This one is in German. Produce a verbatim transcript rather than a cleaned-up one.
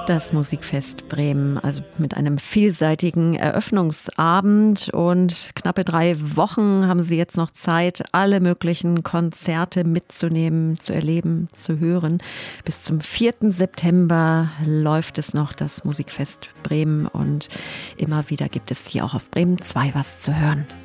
Das Musikfest Bremen, also mit einem vielseitigen Eröffnungsabend, und knappe drei Wochen haben Sie jetzt noch Zeit, alle möglichen Konzerte mitzunehmen, zu erleben, zu hören. Bis zum vierten September läuft es noch, das Musikfest Bremen, und immer wieder gibt es hier auch auf Bremen zwei was zu hören.